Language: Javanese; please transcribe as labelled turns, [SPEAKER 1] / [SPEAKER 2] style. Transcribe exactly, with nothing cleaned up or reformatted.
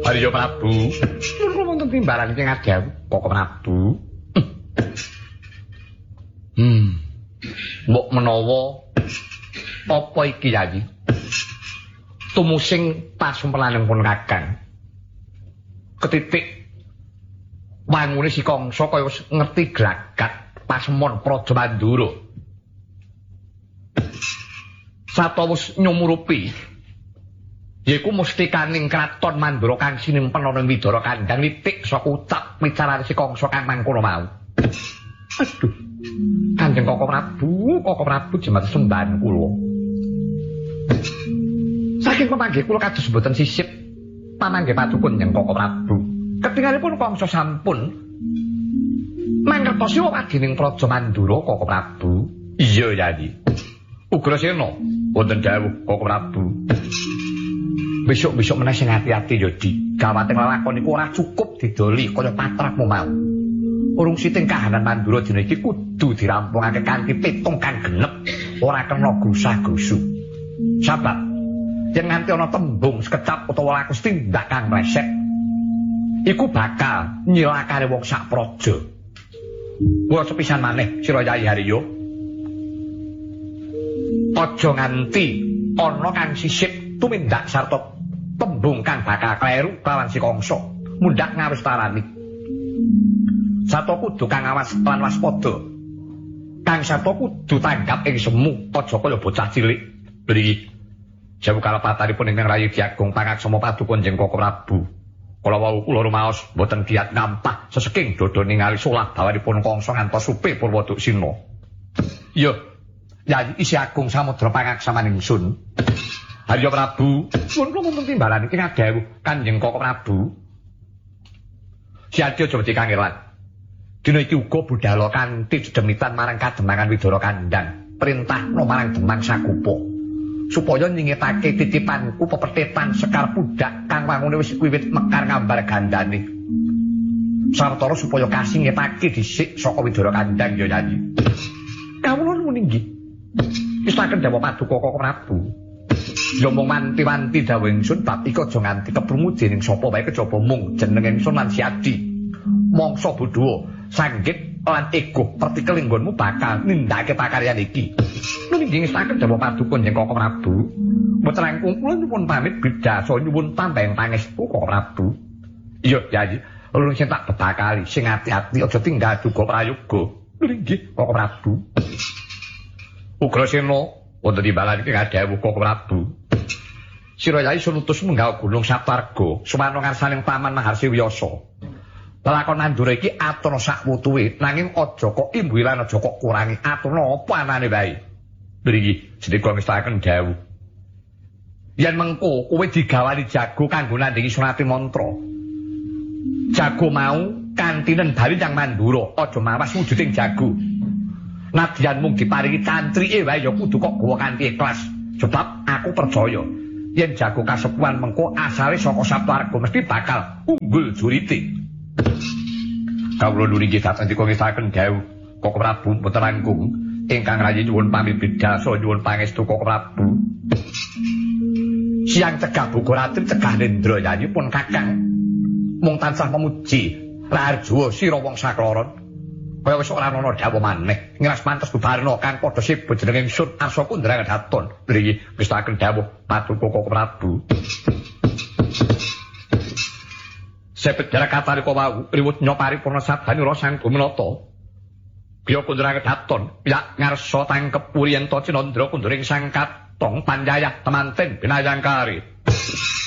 [SPEAKER 1] Arya Prabu. Mun wonten timbalan ing Adawu Koko Prabu. Hmm. Mbok menawa apa iki Yayi? Tumusing pasumpelanipun pun Kakang. Ketitik wangune si Kangsa kaya wis ngerti glagat pasemon Praja Mandura. Satawus nyumurupi yaiku mustikaning kraton Mandura kang sinimpen ana Widara Kandhang nitik saka ucap wicarane si Kangsa kang mangkono mau. Aduh. Kanjeng Koko Prabu, Koko Prabu jemat sembahan kula. Saking pamanggih kula kados boten sisip pamanggih patukun Nyeng Koko Prabu. Ketingalipun Kangsa sampun mangertosi wadining Praja Mandura Koko Prabu. Iya, Yayi. Ugrasena wonten dawuh Koko Prabu. Besok-besok meneh sing ati-ati ya, Di. Gawating lelakon iku ora cukup didoli kaya patrapmu mau. Urung siting kahanan Mandura dina iki kudu dirampungake kanthi pitung kang genep, ora kena gusah-gusu. Sabab yen nganti ana tembung sekecap utawa laku tindak kang resek, iku bakal nyilakane wong sak praja. Kula sepisan maneh Sira Yayi Haryo. Aja nganti ana kang sisip tumindak sarta tembung kang bakal kleru kawan si Kangsa mundhak ngawis tarani. Sato kudu kang awas lan waspada. Kang sato kudu tanggap ing semu aja kaya bocah cilik. Mriki jawu kalepatanipun ing Rayi Diagung Pangaksama Padukun Jeng Koko Prabu. Kala wau kula rumaos boten giat ngampah seseking dodo ningali solah bawanipun Kangsa ngantos supe Purwoduksina. Iya, Yayi isi Agung Samudra Pangaksamaning ingsun. Arya Prabu, pun kula mung timbalan iki ngadhawuh Kanjeng Koko Prabu. Siadya aja wedi kangelan. Dina iki uga budhal kanthi dedemitan marang kademangan Widara Kandhang, perintahna marang Demang Sakupa supaya nyingetake titipanku pepetetan Sekar Pudak kang wangune wis wiwit mekar ngambar gandane. Sartara supaya kasingetake dhisik saka Widara Kandhang ya Yayi. Kawula nuwun inggih. Istaken dawuh Paduka Koko Prabu. Ya mung manti-manti dawuh ingsun bab iki aja nganti keprungu dening sapa wae kejaba mung jeneng ingsun lan Siadi. Mangsa Budhawa sanggit lan ego partikel nggonmu bakal nindakake pakaryan iki. Nungging ngestaken dawuh Padukun Jeng Koko Prabu. Mboten langkung kula nyuwun pamit bidhasa nyuwun tambahing pangestu Koko Prabu. Iya, Yayi, ulun sing tak bebakali sing ati-ati aja tinggal duga prayoga. Nggih, Koko Prabu. Ugrasena wonten timbalan iki ngadhawuh Koko Prabu. Sira Yayi sunutus menggawa Gunung Saptarga sumana ngarsaning Taman Maharsi Wiyasa. Lakon Mandura iki aturna sak wutuhe nanging aja kok imbuhi lan aja kok kurangi aturna apa anane wae. Mriki sedheka ngestaken dawuh. Yen mengko kowe digawani jago kanggo nandhingi surati mantra. Jago mau kantinen bali Nyang Mandura aja mawas wujuding jago. Nadyan mung diparingi cantrike wae ya kudu kok gawa kanthi ikhlas. Sebab aku percaya yen jago kasepuhan mengko asale saka Saptarga mesti bakal unggul jurite. Kawula nuli nggih dhateng dika ngestaken dawuh Koko Prabu mboten langkung ingkang rayi nyuwun pamit bidhasa nyuwun pangestu Koko Prabu. Siang cegah Bukuratri cegah Nendra Yayi pun Kakang mung tansah memuji Raharja sira wong sakloron kaya wis ora ana dawuh maneh ngiras pantes bubarna kang padha sibuk jeneng ingsun Arsa Kundrang Daton. Mriki ngestaken dawuh Paduka Koko Prabu. Sepet jarak katari kau wau, riwut nyopari purna sabdani rosan kuminata. Biya Kundrang Daton, yak ngarsa tangkep Wuryanto Cinandra kunduring sang katong panjayah temanten binayangkari.